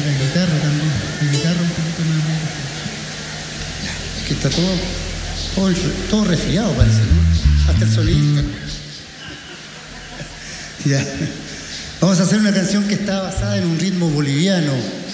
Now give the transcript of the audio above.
guitarra también. La guitarra un poquito más. Es que está todo resfriado, parece, ¿no? Hasta el solista. Ya. Vamos a hacer una canción que está basada en un ritmo boliviano.